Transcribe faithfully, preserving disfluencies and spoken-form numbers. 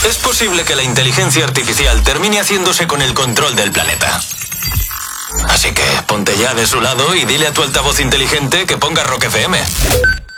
es posible que la inteligencia artificial termine haciéndose con el control del planeta. Así que ponte ya de su lado y dile a tu altavoz inteligente que ponga Rock F M.